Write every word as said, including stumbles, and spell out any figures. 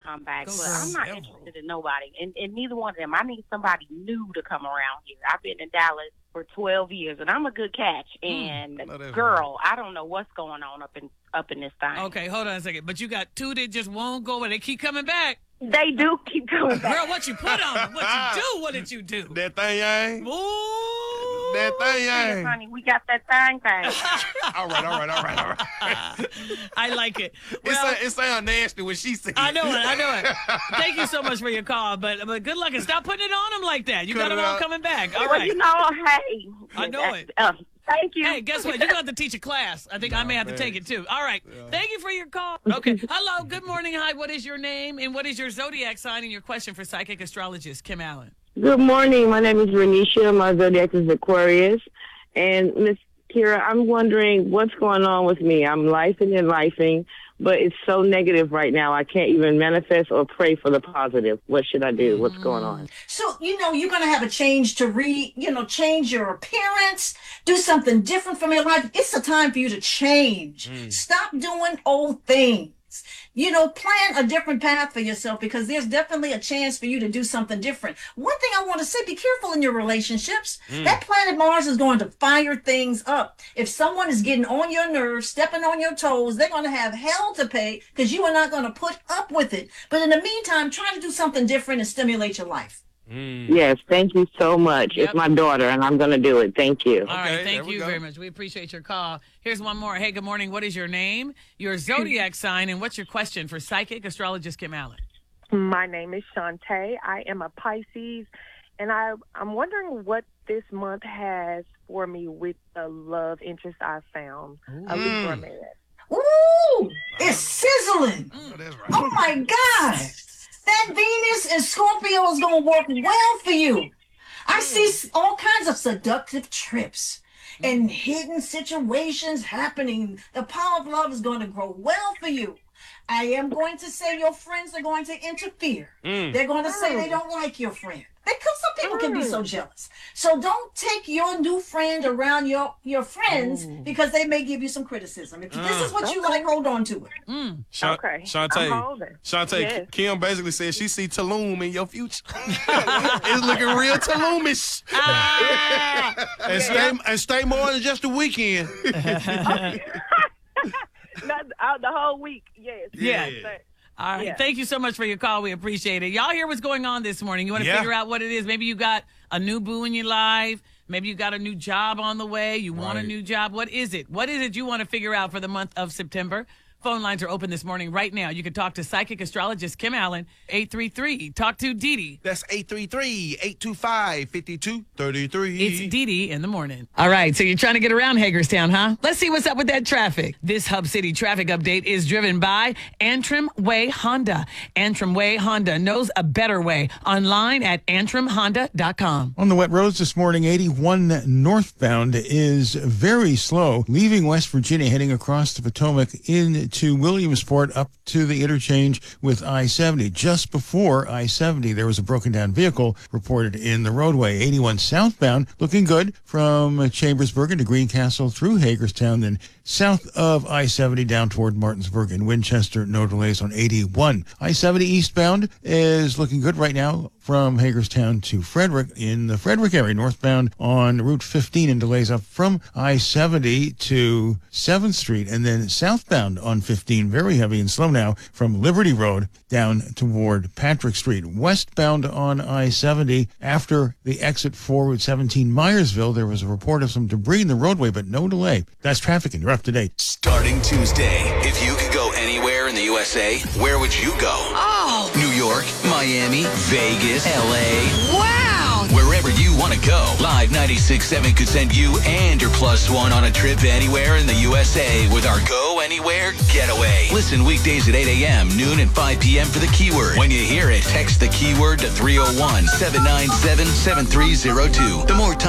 come back. Go But I'm not several. interested in nobody, and, and neither one of them. I need somebody new to come around here. I've been in Dallas for twelve years, and I'm a good catch. And I know that's girl, I don't know what's going on up in up in this thing. Okay, hold on a second. But you got two that just won't go, and they keep coming back. They do keep coming back. Girl, what you put on them? What you do? What did you do? That thing ain't. Ooh. That thing Yeah, ain't. honey, we got that thing thing. All right, all right, all right, all right. I like it. It Well, sound, it sound nasty when she said I know it. I know it. Thank you so much for your call, but but good luck and stop putting it on them like that. You Cut got them it all out. coming back. All Well, right. you know, hey. I know that's- it. Uh, thank you. Hey, guess what? You're going to have to teach a class. I think I may have to take it, too. All right. Thank you for your call. Okay. Hello. Good morning. Hi. What is your name? And what is your zodiac sign and your question for psychic astrologist Kim Allen? Good morning. My name is Renisha. My zodiac is Aquarius. And Miss Kira, I'm wondering what's going on with me. I'm lifing and lifing, but it's so negative right now. I can't even manifest or pray for the positive. What should I do? What's going on? So, you know, you're going to have a change to re, you know, change your appearance, do something different from your life. It's a time for you to change. Stop doing old things. You know, plan a different path for yourself because there's definitely a chance for you to do something different. One thing I want to say, be careful in your relationships. That planet Mars is going to fire things up. If someone is getting on your nerves, stepping on your toes, they're going to have hell to pay because you are not going to put up with it. But in the meantime, try to do something different and stimulate your life. Yes, thank you so much. Yep. It's my daughter, and I'm going to do it. Thank you. All right. Okay, there Thank we you go. very much. We appreciate your call. Here's one more. Hey, good morning. What is your name, your zodiac sign, and what's your question for psychic astrologist Kim Allen? My name is Shantae. I am a Pisces, and I, I'm wondering what this month has for me with the love interest I found, a Libra man. Ooh, it's sizzling. Oh, that's right. Oh, my God. That Venus and Scorpio is going to work well for you. I see s- all kinds of seductive trips and hidden situations happening. The power of love is going to grow well for you. I am going to say your friends are going to interfere. They're going to say they don't like your friend. Because some people can be so jealous. So don't take your new friend around your, your friends because they may give you some criticism. If this is what you like, hold on to it. Sha- Okay, Shantae, I'm holding. Shantae, Yes. Kim basically said she see Tulum in your future. It's looking real Tulumish. Ah! And stay, and stay more than just a weekend. Not, uh, the whole week, yes. Yeah. But- All right. Yeah. Thank you so much for your call. We appreciate it. Y'all hear what's going on this morning. You want to Yeah. figure out what it is. Maybe you got a new boo in your life. Maybe you got a new job on the way. You want a Right. new job. What is it? What is it you want to figure out for the month of September? Phone lines are open this morning right now. You can talk to psychic astrologist Kim Allen, eight three three. Talk to Dee Dee. That's eight three three, eight two five, five two three three. It's Dee Dee in the morning. All right, so you're trying to get around Hagerstown, huh? Let's see what's up with that traffic. This Hub City traffic update is driven by Antrim Way Honda. Antrim Way Honda knows a better way. Online at antrim honda dot com. On the wet roads this morning, eighty-one northbound is very slow, leaving West Virginia, heading across the Potomac into Williamsport up to the interchange with I seventy. Just before I seventy, there was a broken down vehicle reported in the roadway. eighty-one southbound, looking good from Chambersburg into Greencastle through Hagerstown, then south of I seventy down toward Martinsburg and Winchester. No delays on eighty-one. I seventy eastbound is looking good right now from Hagerstown to Frederick in the Frederick area, northbound on Route fifteen, and delays up from I seventy to seventh Street, and then southbound on fifteen, very heavy and slow now from Liberty Road down toward Patrick Street. Westbound on I seventy, after the exit for Route seventeen Myersville, there was a report of some debris in the roadway, but no delay. That's traffic, and you're up to date. Starting Tuesday, if you could go anywhere in the U S A, where would you go? Oh, New York, Miami, Vegas, L A. wow. Wherever you want to go, Live ninety-six point seven could send you and your plus one on a trip anywhere in the U S A with our Go Anywhere Getaway. Listen weekdays at eight a.m., noon, and five p.m. for the keyword. When you hear it, text the keyword to three oh one, seven nine seven, seven three oh two. The more time